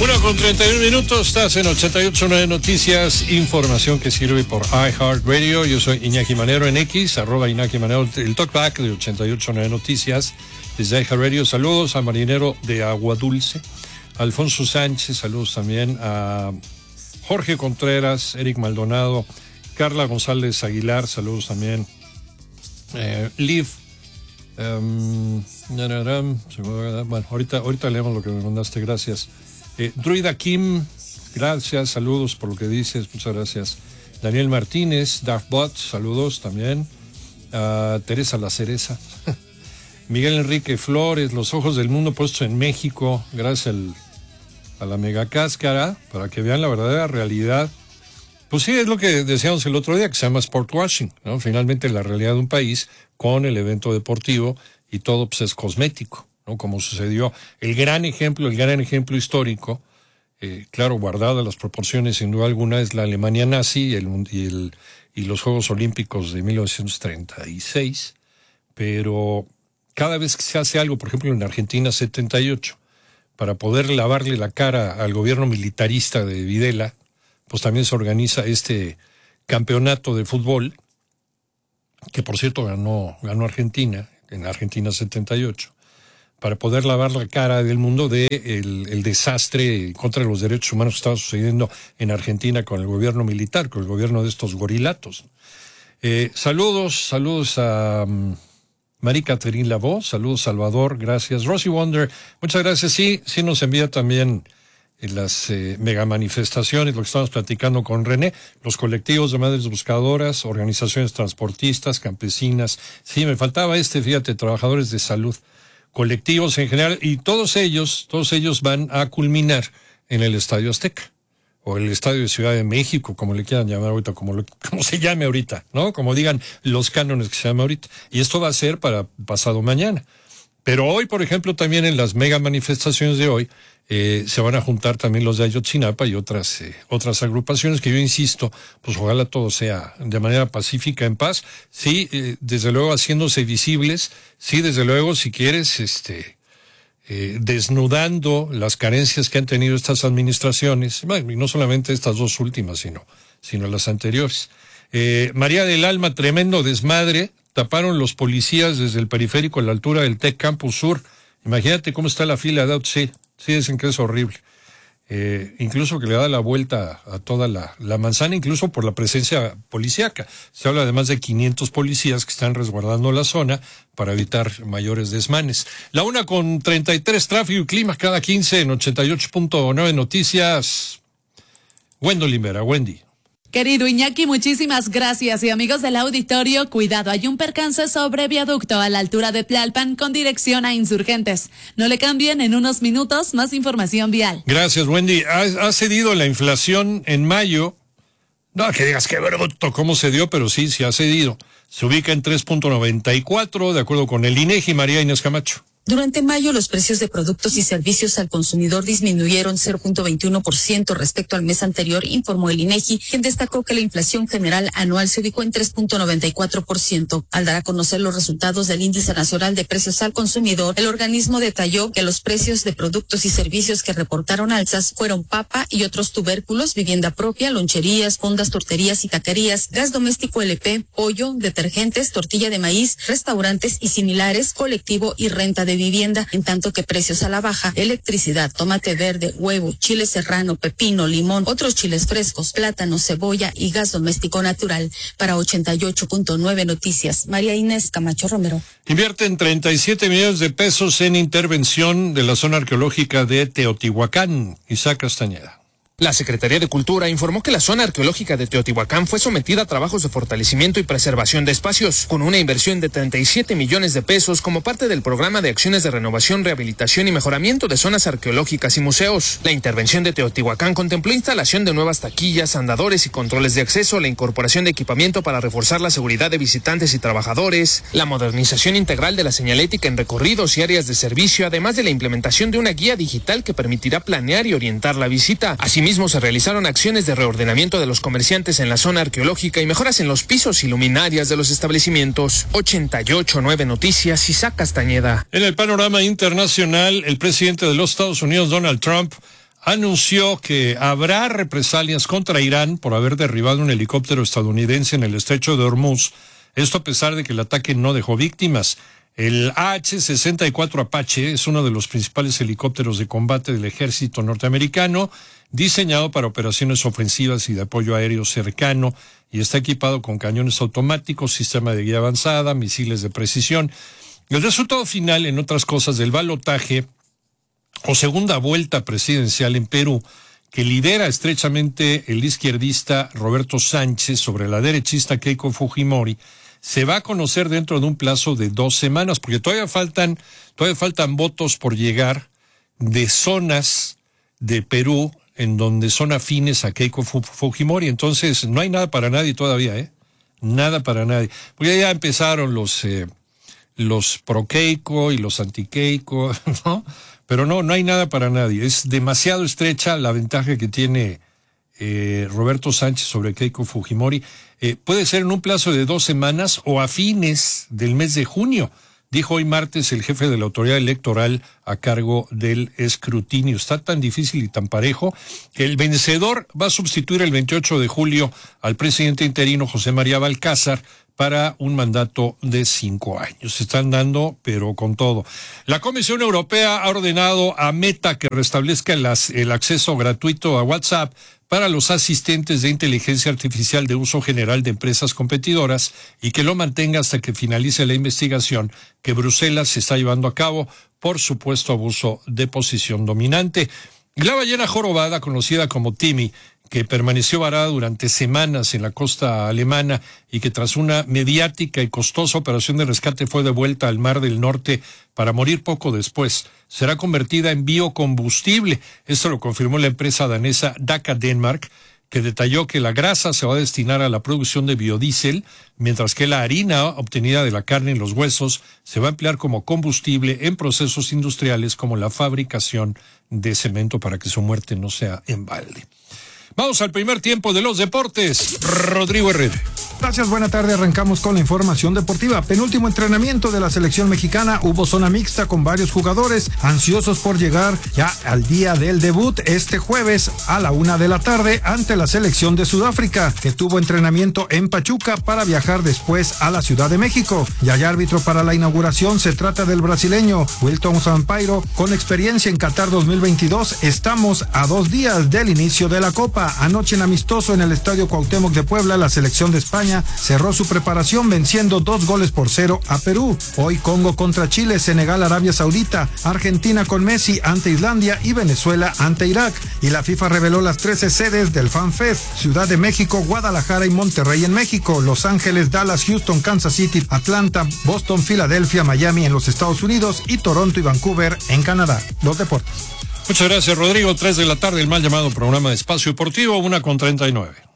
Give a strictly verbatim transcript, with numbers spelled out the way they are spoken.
Una con treinta y un minutos, estás en ochenta y ocho punto nueve Noticias, información que sirve por iHeartRadio. Yo soy Iñaki Manero en X, arroba Iñaki Manero, el talkback de ochenta y ocho punto nueve Noticias desde iHeartRadio. Saludos a Marinero de Agua Dulce, Alfonso Sánchez, saludos también a Jorge Contreras, Eric Maldonado, Carla González Aguilar, saludos también. Eh, Liv, um, bueno, ahorita, ahorita leemos lo que me mandaste, gracias. Eh, Druida Kim, gracias, saludos por lo que dices, muchas gracias. Daniel Martínez, Darkbot, saludos también. Uh, Teresa La Cereza. Miguel Enrique Flores, Los Ojos del Mundo puesto en México, gracias al, a la mega cáscara, para que vean la verdadera realidad. Pues sí, es lo que decíamos el otro día, que se llama sport washing, ¿no? Finalmente la realidad de un país con el evento deportivo y todo pues es cosmético, ¿no? Como sucedió. El gran ejemplo, el gran ejemplo histórico, eh, claro, guardadas las proporciones sin duda alguna, es la Alemania nazi y, el, y, el, y los Juegos Olímpicos de mil novecientos treinta y seis, pero cada vez que se hace algo, por ejemplo en Argentina setenta y ocho, para poder lavarle la cara al gobierno militarista de Videla, pues también se organiza este campeonato de fútbol, que por cierto ganó, ganó Argentina, en Argentina setenta y ocho, para poder lavar la cara del mundo de el, el desastre contra los derechos humanos que estaba sucediendo en Argentina con el gobierno militar, con el gobierno de estos gorilatos. Eh, saludos, saludos a um, Marie Catherine Lavaux, saludos Salvador, gracias. Rosy Wonder, muchas gracias. Sí, sí nos envía también en las eh, mega manifestaciones, lo que estamos platicando con René, los colectivos de madres buscadoras, organizaciones transportistas, campesinas. Sí, me faltaba este, fíjate, trabajadores de salud, colectivos en general, y todos ellos, todos ellos van a culminar en el Estadio Azteca, o el Estadio de Ciudad de México, como le quieran llamar ahorita, como, lo, como se llame ahorita, ¿no? Como digan los cánones que se llama ahorita. Y esto va a ser para pasado mañana. Pero hoy, por ejemplo, también en las mega manifestaciones de hoy, eh, se van a juntar también los de Ayotzinapa y otras eh, otras agrupaciones que yo insisto, pues ojalá todo sea de manera pacífica, en paz. Sí, eh, desde luego haciéndose visibles, sí, desde luego, si quieres, este, eh, desnudando las carencias que han tenido estas administraciones, bueno, y no solamente estas dos últimas, sino, sino las anteriores. Eh, María del Alma, tremendo desmadre. Taparon los policías desde el periférico a la altura del Tec Campus Sur. Imagínate cómo está la fila de autos. Sí, sí, dicen que es horrible. Eh, incluso que le da la vuelta a toda la, la manzana, incluso por la presencia policíaca. Se habla de más de quinientos policías que están resguardando la zona para evitar mayores desmanes. La una con treinta y tres, tráfico y clima cada quince en ochenta y ocho punto nueve Noticias. Wendolyn Vera, Wendy. Querido Iñaki, muchísimas gracias. Y amigos del auditorio, cuidado, hay un percance sobre viaducto a la altura de Tlalpan con dirección a Insurgentes. No le cambien, en unos minutos más información vial. Gracias, Wendy. Ha, ha cedido la inflación en mayo. No, que digas que bruto cómo se dio, pero sí, sí ha cedido. Se ubica en tres punto noventa y cuatro, de acuerdo con el INEGI. María Inés Camacho. Durante mayo, los precios de productos y servicios al consumidor disminuyeron cero punto veintiuno por ciento respecto al mes anterior, informó el INEGI, quien destacó que la inflación general anual se ubicó en tres punto noventa y cuatro por ciento. Al dar a conocer los resultados del Índice Nacional de Precios al Consumidor, el organismo detalló que los precios de productos y servicios que reportaron alzas fueron papa y otros tubérculos, vivienda propia, loncherías, fondas, torterías y taquerías, gas doméstico L P, pollo, detergentes, tortilla de maíz, restaurantes y similares, colectivo y renta de vivienda, en tanto que precios a la baja, electricidad, tomate verde, huevo, chile serrano, pepino, limón, otros chiles frescos, plátano, cebolla y gas doméstico natural. Para ochenta y ocho punto nueve Noticias, María Inés Camacho Romero. Invierten treinta y siete millones de pesos en intervención de la zona arqueológica de Teotihuacán. Isaac Castañeda. La Secretaría de Cultura informó que la zona arqueológica de Teotihuacán fue sometida a trabajos de fortalecimiento y preservación de espacios, con una inversión de treinta y siete millones de pesos como parte del programa de acciones de renovación, rehabilitación y mejoramiento de zonas arqueológicas y museos. La intervención de Teotihuacán contempló instalación de nuevas taquillas, andadores y controles de acceso, la incorporación de equipamiento para reforzar la seguridad de visitantes y trabajadores, la modernización integral de la señalética en recorridos y áreas de servicio, además de la implementación de una guía digital que permitirá planear y orientar la visita. Así Asimismo, se realizaron acciones de reordenamiento de los comerciantes en la zona arqueológica y mejoras en los pisos y luminarias de los establecimientos. ochenta y ocho punto nueve Noticias, Isaac Castañeda. En el panorama internacional, el presidente de los Estados Unidos, Donald Trump, anunció que habrá represalias contra Irán por haber derribado un helicóptero estadounidense en el estrecho de Hormuz. Esto a pesar de que el ataque no dejó víctimas. El A H sesenta y cuatro Apache es uno de los principales helicópteros de combate del ejército norteamericano, diseñado para operaciones ofensivas y de apoyo aéreo cercano, y está equipado con cañones automáticos, sistema de guía avanzada, misiles de precisión. El resultado final, en otras cosas, del balotaje o segunda vuelta presidencial en Perú, que lidera estrechamente el izquierdista Roberto Sánchez sobre la derechista Keiko Fujimori, se va a conocer dentro de un plazo de dos semanas, porque todavía faltan, todavía faltan votos por llegar de zonas de Perú en donde son afines a Keiko Fujimori. Entonces no hay nada para nadie todavía, ¿eh? Nada para nadie. Porque ya empezaron los eh, los pro Keiko y los anti Keiko, ¿no? Pero no, no hay nada para nadie. Es demasiado estrecha la ventaja que tiene eh, Roberto Sánchez sobre Keiko Fujimori. Eh, puede ser en un plazo de dos semanas o a fines del mes de junio, dijo hoy martes el jefe de la autoridad electoral a cargo del escrutinio. Está tan difícil y tan parejo que el vencedor va a sustituir el veintiocho de julio al presidente interino José María Balcázar para un mandato de cinco años. Se están dando, pero con todo. La Comisión Europea ha ordenado a Meta que restablezca el, el acceso gratuito a WhatsApp para los asistentes de inteligencia artificial de uso general de empresas competidoras y que lo mantenga hasta que finalice la investigación que Bruselas está llevando a cabo por supuesto abuso de posición dominante. La ballena jorobada, conocida como Timmy, que permaneció varada durante semanas en la costa alemana y que tras una mediática y costosa operación de rescate fue devuelta al Mar del Norte para morir poco después, será convertida en biocombustible. Esto lo confirmó la empresa danesa Daka Denmark, que detalló que la grasa se va a destinar a la producción de biodiesel, mientras que la harina obtenida de la carne en los huesos se va a emplear como combustible en procesos industriales como la fabricación de cemento para que su muerte no sea en balde. Vamos al primer tiempo de los deportes. Rodrigo Herrera. Gracias, buena tarde. Arrancamos con la información deportiva. Penúltimo entrenamiento de la selección mexicana. Hubo zona mixta con varios jugadores ansiosos por llegar ya al día del debut este jueves a la una de la tarde ante la selección de Sudáfrica, que tuvo entrenamiento en Pachuca para viajar después a la Ciudad de México. Ya hay árbitro para la inauguración. Se trata del brasileño Wilton Sampaio, con experiencia en Qatar dos mil veintidós. Estamos a dos días del inicio de la Copa. Anoche en amistoso en el Estadio Cuauhtémoc de Puebla, la selección de España cerró su preparación venciendo dos goles por cero a Perú. Hoy Congo contra Chile, Senegal, Arabia Saudita, Argentina con Messi ante Islandia y Venezuela ante Irak. Y la FIFA reveló las trece sedes del Fan Fest: Ciudad de México, Guadalajara y Monterrey en México, Los Ángeles, Dallas, Houston, Kansas City, Atlanta, Boston, Filadelfia, Miami en los Estados Unidos y Toronto y Vancouver en Canadá. Los deportes. Muchas gracias, Rodrigo. Tres de la tarde, el mal llamado programa de Espacio Deportivo, una con treinta y nueve.